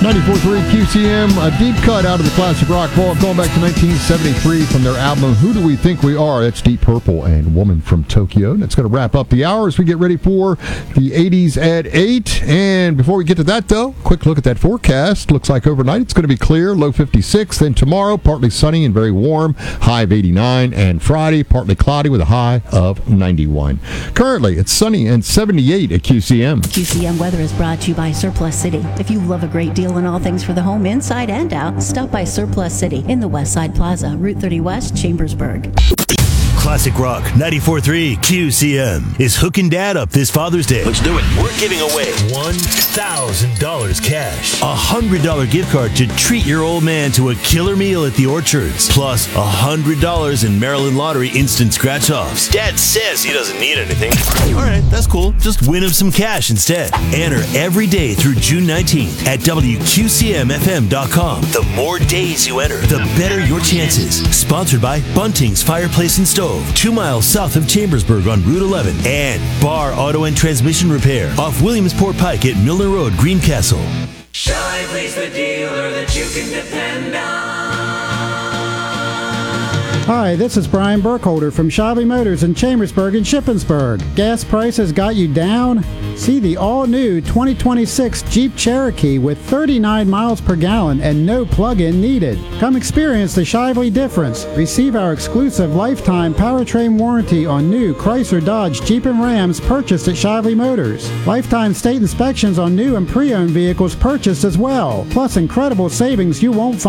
94.3 QCM, a deep cut out of the classic rock vault going back to 1973 from their album Who Do We Think We Are? That's Deep Purple and Woman from Tokyo. That's going to wrap up the hour as we get ready for the 80s at 8. And before we get to that, though, quick look at that forecast. Looks like overnight it's going to be clear, low 56. Then tomorrow, partly sunny and very warm, high of 89. And Friday, partly cloudy with a high of 91. Currently, it's sunny and 78 at QCM. QCM weather is brought to you by Surplus City. If you love a great deal on all things for the home, inside and out, stop by Surplus City in the West Side Plaza, Route 30 West, Chambersburg. Classic Rock 94.3 QCM is hooking Dad up this Father's Day. Let's do it. We're giving away $1,000 cash, a $100 gift card to treat your old man to a killer meal at the Orchards, plus $100 in Maryland Lottery instant scratch-offs. Dad says he doesn't need anything. All right, that's cool. Just win him some cash instead. Enter every day through June 19th at WQCMFM.com. The more days you enter, the better your chances. Sponsored by Bunting's Fireplace and Stove, 2 miles south of Chambersburg on Route 11, and Bar Auto and Transmission Repair off Williamsport Pike at Milner Road, Greencastle. Shively's the dealer that you can depend on. Hi, this is Brian Burkholder from Shively Motors in Chambersburg and Shippensburg. Gas prices got you down? See the all-new 2026 Jeep Cherokee with 39 miles per gallon and no plug-in needed. Come experience the Shively difference. Receive our exclusive lifetime powertrain warranty on new Chrysler, Dodge, Jeep, and Rams purchased at Shively Motors. Lifetime state inspections on new and pre-owned vehicles purchased as well. Plus incredible savings you won't find